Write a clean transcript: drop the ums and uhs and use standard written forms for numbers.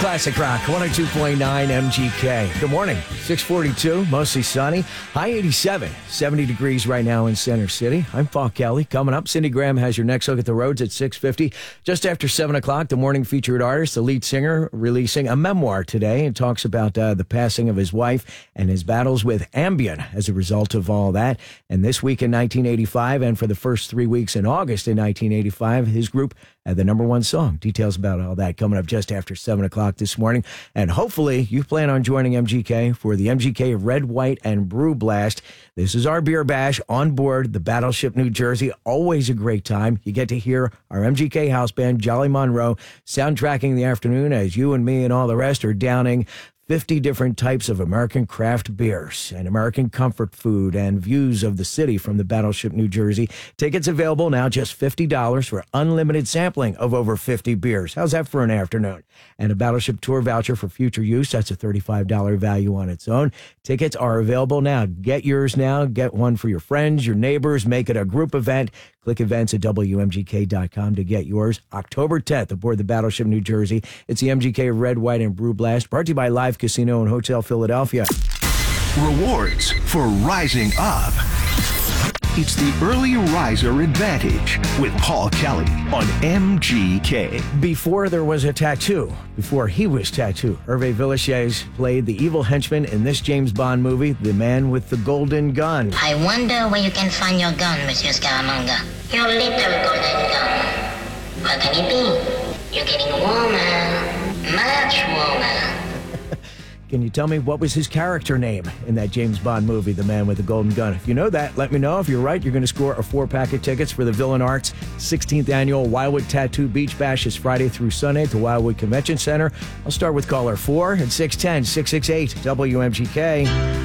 Classic Rock, 102.9 MGK. Good morning. 642, mostly sunny. High 87, 70 degrees right now in Center City. I'm Paul Kelly. Coming up, Cindy Graham has your next look at the roads at 650. Just after 7 o'clock, the morning featured artist, the lead singer, releasing a memoir today and talks about the passing of his wife and his battles with Ambien as a result of all that. And this week in 1985, and for the first 3 weeks in August in 1985, his group had the number one song. Details about all that coming up just after 7 o'clock this morning. And hopefully you plan on joining MGK for the MGK Red, White, and Brew Blast. This is our beer bash on board the Battleship New Jersey. Always a great time. You get to hear our MGK house band, Jolly Monroe, soundtracking the afternoon as you and me and all the rest are downing 50 different types of American craft beers and American comfort food and views of the city from the Battleship New Jersey. Tickets available now, just $50 for unlimited sampling of over 50 beers. How's that for an afternoon? And a Battleship tour voucher for future use. That's a $35 value on its own. Tickets are available now. Get yours now. Get one for your friends, your neighbors. Make it a group event. Click events at WMGK.com to get yours. October 10th aboard the Battleship New Jersey. It's the MGK Red, White, and Brew Blast, brought to you by Live Casino and Hotel Philadelphia. Rewards for rising up. It's the Early Riser Advantage with Paul Kelly on MGK. Before there was a tattoo, before he was tattooed, Hervé Villechaize played the evil henchman in this James Bond movie, The Man with the Golden Gun. I wonder where you can find your gun, Monsieur Scaramanga. Your little golden gun. What can it be? You're getting warmer, much warmer. Can you tell me what was his character name in that James Bond movie, The Man with the Golden Gun? If you know that, let me know. If you're right, you're going to score a 4-pack of tickets for the Villain Arts 16th Annual Wildwood Tattoo Beach Bash is Friday through Sunday at the Wildwood Convention Center. I'll start with caller 4 at 610-668 WMGK.